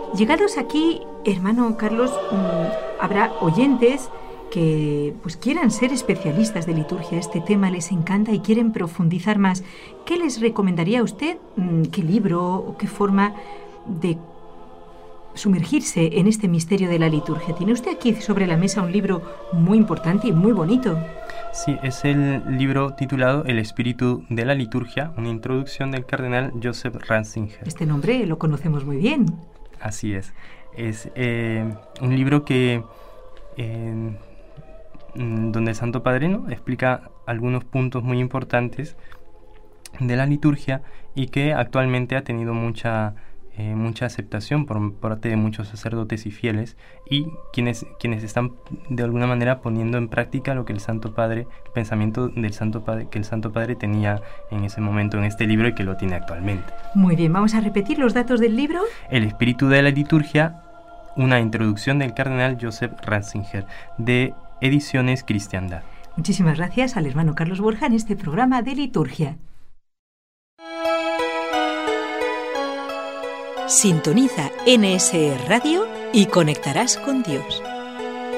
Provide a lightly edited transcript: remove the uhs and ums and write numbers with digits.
Llegados aquí, hermano Carlos, habrá oyentes que pues quieran ser especialistas de liturgia. Este tema les encanta y quieren profundizar más. ¿Qué les recomendaría a usted? ¿Qué libro o qué forma de sumergirse en este misterio de la liturgia? Tiene usted aquí sobre la mesa un libro muy importante y muy bonito. Sí, es el libro titulado El espíritu de la liturgia, una introducción del cardenal Joseph Ratzinger. Este nombre lo conocemos muy bien. Así es. Es un libro que donde el Santo Padre, ¿no?, explica algunos puntos muy importantes de la liturgia y que actualmente ha tenido mucha aceptación por parte de muchos sacerdotes y fieles, y quienes están de alguna manera poniendo en práctica lo que el Santo Padre, el pensamiento del Santo Padre, que el Santo Padre tenía en ese momento en este libro y que lo tiene actualmente. Muy bien, vamos a repetir los datos del libro. El espíritu de la liturgia, una introducción del cardenal Joseph Ratzinger, de Ediciones Cristiandad. Muchísimas gracias al hermano Carlos Borja en este programa de liturgia. Sintoniza NSE Radio y conectarás con Dios.